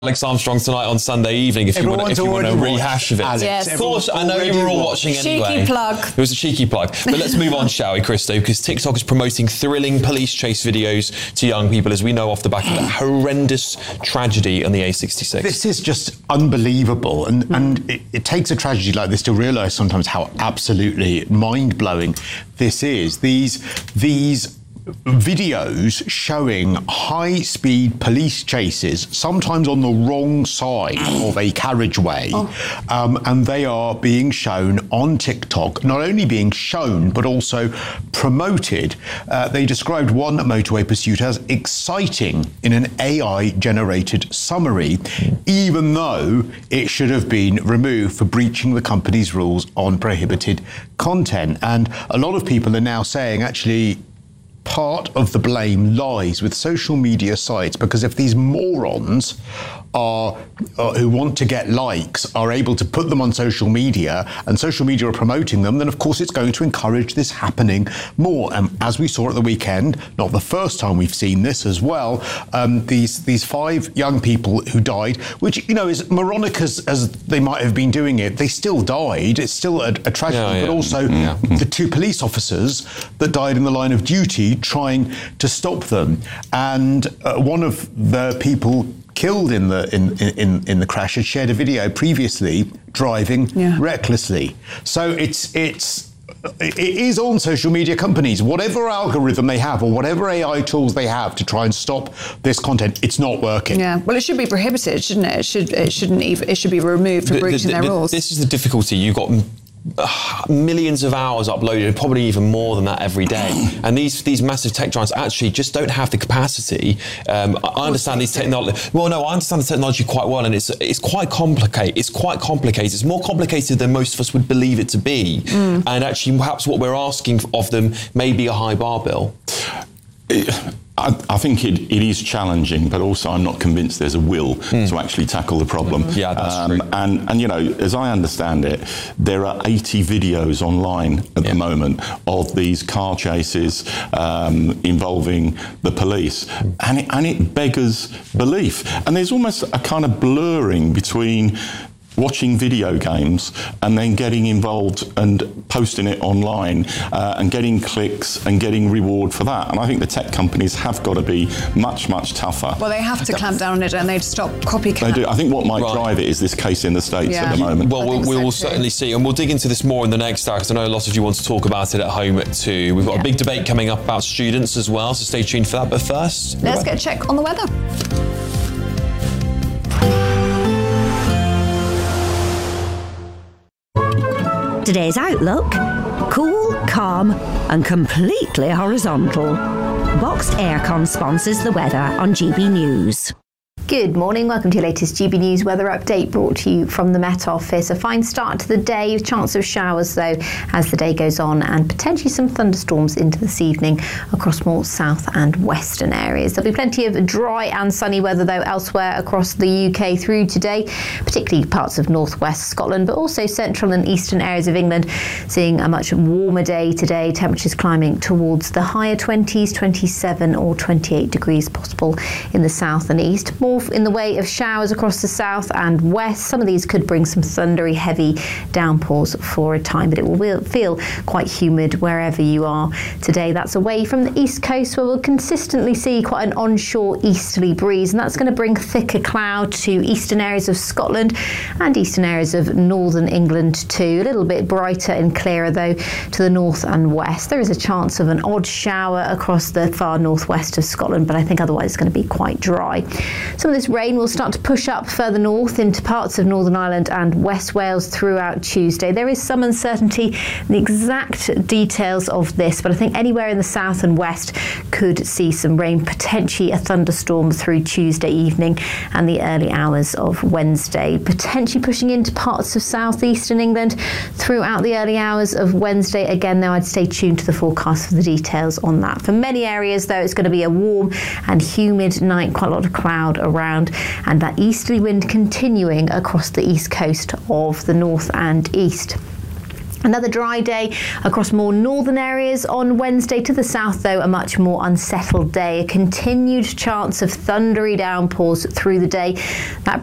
Alex Armstrong tonight on Sunday evening if you want to rehash of it. Yes. Of course, I know you were all watching anyway. Cheeky plug. It was a cheeky plug. But let's move on, shall we, Christo? Because TikTok is promoting thrilling police chase videos to young people, as we know off the back of that horrendous tragedy on the A66. This is just unbelievable. And it takes a tragedy like this to realise sometimes how absolutely mind-blowing this is. These videos showing high-speed police chases, sometimes on the wrong side of a carriageway, and they are being shown on TikTok, not only being shown, but also promoted. They described one motorway pursuit as exciting in an AI-generated summary, even though it should have been removed for breaching the company's rules on prohibited content. And a lot of people are now saying, actually, part of the blame lies with social media sites, because if these morons who want to get likes are able to put them on social media, and social media are promoting them, then of course it's going to encourage this happening more. And as we saw at the weekend, not the first time we've seen this as well, these 5 young people who died, which, you know, as moronic as they might have been doing it, they still died. It's still a tragedy, but also the 2 police officers that died in the line of duty trying to stop them. And one of the people killed in the crash had shared a video previously driving recklessly. So it is on social media companies, whatever algorithm they have or whatever AI tools they have to try and stop this content, it's not working. Yeah, well, it should be prohibited, shouldn't it? It should be removed for breaching their rules. This is the difficulty. You've got millions of hours uploaded, probably even more than that every day. And these massive tech giants actually just don't have the capacity. I understand these technology. Well, no, I understand the technology quite well, and it's quite complicated. It's quite complicated. It's more complicated than most of us would believe it to be. And actually, perhaps what we're asking of them may be a high bar bill. I think it is challenging, but also I'm not convinced there's a will to actually tackle the problem. Yeah, that's true. And you know, as I understand it, there are 80 videos online at the moment of these car chases involving the police, and it beggars belief. And there's almost a kind of blurring between watching video games and then getting involved and posting it online and getting clicks and getting reward for that. And I think the tech companies have got to be much, much tougher. Well, they have to clamp down on it, and they'd stop copycat. They do. I think what might drive it is this case in the States at the moment. Well, we will certainly see, and we'll dig into this more in the next hour, because I know a lot of you want to talk about it at home too. We've got a big debate coming up about students as well, so stay tuned for that. But first, let's get a check on the weather. Today's outlook: cool, calm and completely horizontal. Boxed Aircon sponsors the weather on GB News. Good morning, welcome to your latest GB News weather update, brought to you from the Met Office. A fine start to the day, with chance of showers though as the day goes on, and potentially some thunderstorms into this evening across more south and western areas. There'll be plenty of dry and sunny weather though elsewhere across the UK through today, particularly parts of northwest Scotland, but also central and eastern areas of England, seeing a much warmer day today. Temperatures climbing towards the higher 20s, 27 or 28 degrees possible in the south and east. More in the way of showers across the south and west. Some of these could bring some thundery, heavy downpours for a time, but it will feel quite humid wherever you are today. That's away from the east coast, where we'll consistently see quite an onshore easterly breeze, and that's going to bring thicker cloud to eastern areas of Scotland and eastern areas of northern England too. A little bit brighter and clearer though to the north and west. There is a chance of an odd shower across the far northwest of Scotland, but I think otherwise it's going to be quite dry. Some of this rain will start to push up further north into parts of Northern Ireland and West Wales throughout Tuesday. There is some uncertainty in the exact details of this, but I think anywhere in the south and west could see some rain, potentially a thunderstorm through Tuesday evening and the early hours of Wednesday, potentially pushing into parts of southeastern England throughout the early hours of Wednesday. Again, though, I'd stay tuned to the forecast for the details on that. For many areas, though, it's going to be a warm and humid night, quite a lot of cloud around, and that easterly wind continuing across the east coast of the north and east. Another dry day across more northern areas on Wednesday. To the south, though, a much more unsettled day. A continued chance of thundery downpours through the day. That